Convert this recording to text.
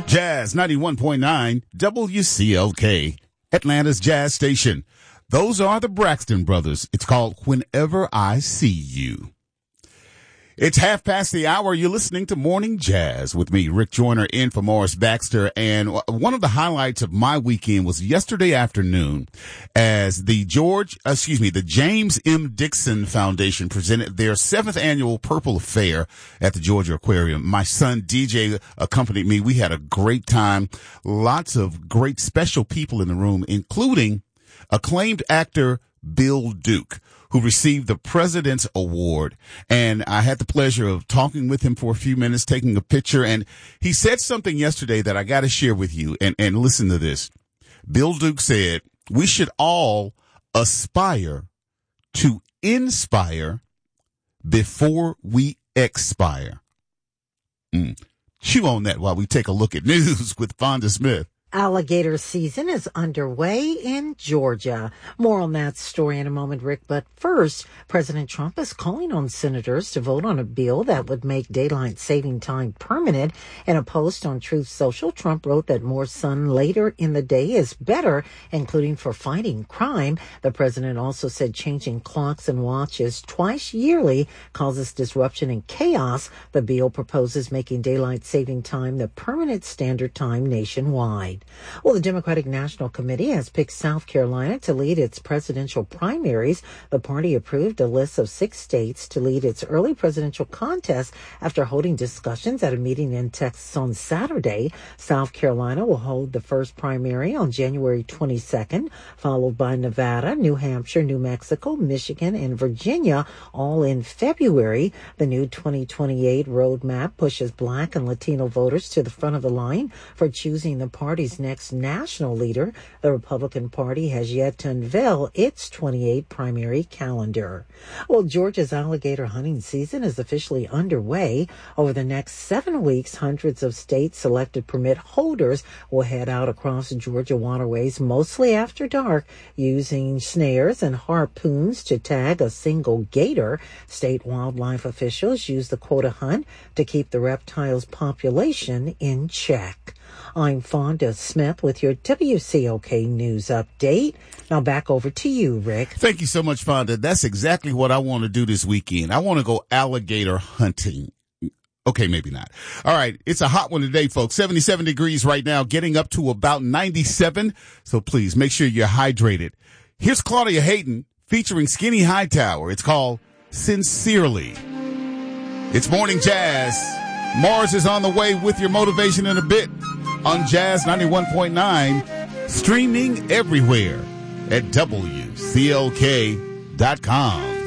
Jazz 91.9 WCLK, Atlanta's Jazz Station. Those are the Braxton Brothers. It's called Whenever I See You. It's 1:30. You're listening to Morning Jazz with me, Rick Joyner, in for Morris Baxter. And one of the highlights of my weekend was yesterday afternoon as the James M. Dixon Foundation presented their 7th annual Purple Affair at the Georgia Aquarium. My son DJ accompanied me. We had a great time. Lots of great special people in the room, including acclaimed actor Bill Duke, who received the President's Award. And I had the pleasure of talking with him for a few minutes, taking a picture. And he said something yesterday that I got to share with you. And listen to this. Bill Duke said, we should all aspire to inspire before we expire. Chew on that while we take a look at news with Fonda Smith. Alligator season is underway in Georgia. More on that story in a moment, Rick. But first, President Trump is calling on senators to vote on a bill that would make daylight saving time permanent. In a post on Truth Social, Trump wrote that more sun later in the day is better, including for fighting crime. The president also said changing clocks and watches twice yearly causes disruption and chaos. The bill proposes making daylight saving time the permanent standard time nationwide. Well, the Democratic National Committee has picked South Carolina to lead its presidential primaries. The party approved a list of 6 states to lead its early presidential contest after holding discussions at a meeting in Texas on Saturday. South Carolina will hold the first primary on January 22nd, followed by Nevada, New Hampshire, New Mexico, Michigan, and Virginia, all in February. The new 2028 roadmap pushes Black and Latino voters to the front of the line for choosing the party's next national leader. The Republican Party has yet to unveil its 28 primary calendar. Well, Georgia's alligator hunting season is officially underway. Over the next 7 weeks, hundreds of state-selected permit holders will head out across Georgia waterways, mostly after dark, using snares and harpoons to tag a single gator. State wildlife officials use the quota hunt to keep the reptile's population in check. I'm Fonda Smith with your WCOK News Update. Now back over to you, Rick. Thank you so much, Fonda. That's exactly what I want to do this weekend. I want to go alligator hunting. Okay, maybe not. All right. It's a hot one today, folks. 77 degrees right now, getting up to about 97. So please make sure you're hydrated. Here's Claudia Hayden featuring Skinny Hightower. It's called Sincerely. It's Morning Jazz. Mars is on the way with your motivation in a bit on Jazz 91.9, streaming everywhere at WCLK.com.